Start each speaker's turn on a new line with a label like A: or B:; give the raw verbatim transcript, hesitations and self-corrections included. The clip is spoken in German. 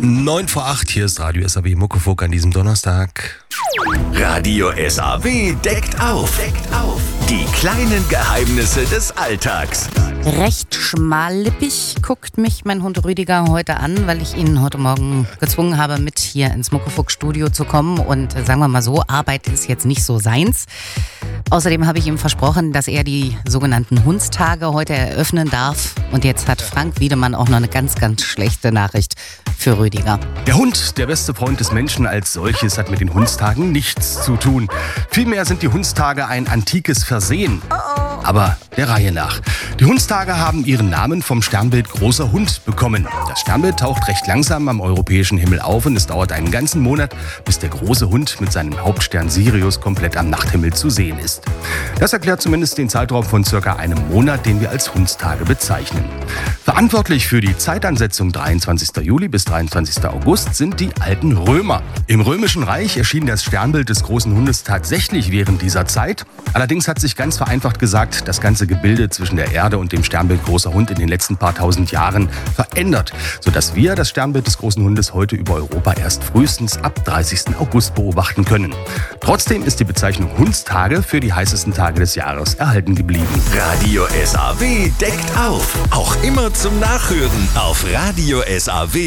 A: neun vor acht, hier ist Radio S A W Muckefuck an diesem Donnerstag.
B: Radio S A W deckt auf. Deckt auf. Die kleinen Geheimnisse des Alltags.
C: Recht schmallippig guckt mich mein Hund Rüdiger heute an, weil ich ihn heute Morgen gezwungen habe, mit hier ins Muckefuck-Studio zu kommen. Und sagen wir mal so, Arbeit ist jetzt nicht so seins. Außerdem habe ich ihm versprochen, dass er die sogenannten Hundstage heute eröffnen darf. Und jetzt hat Frank Wiedemann auch noch eine ganz, ganz schlechte Nachricht für Rüdiger.
A: Der Hund, der beste Freund des Menschen als solches, hat mit den Hundstagen nichts zu tun. Vielmehr sind die Hundstage ein antikes Versehen. Aber der Reihe nach. Die Hundstage haben ihren Namen vom Sternbild Großer Hund bekommen. Das Sternbild taucht recht langsam am europäischen Himmel auf und es dauert einen ganzen Monat, bis der große Hund mit seinem Hauptstern Sirius komplett am Nachthimmel zu sehen ist. Das erklärt zumindest den Zeitraum von circa einem Monat, den wir als Hundstage bezeichnen. Verantwortlich für die Zeitansetzung dreiundzwanzigster Juli bis dreiundzwanzigster August sind die alten Römer. Im Römischen Reich erschien das Sternbild des großen Hundes tatsächlich während dieser Zeit. Allerdings hat sich ganz vereinfacht gesagt das ganze Gebilde zwischen der Erde und dem Sternbild Großer Hund in den letzten paar tausend Jahren verändert, sodass wir das Sternbild des großen Hundes heute über Europa erst frühestens ab dreißigsten August beobachten können. Trotzdem ist die Bezeichnung Hundstage für die heißesten Tage des Jahres erhalten geblieben.
B: Radio S A W deckt auf. Auch immer zum Nachhören auf Radio S A W.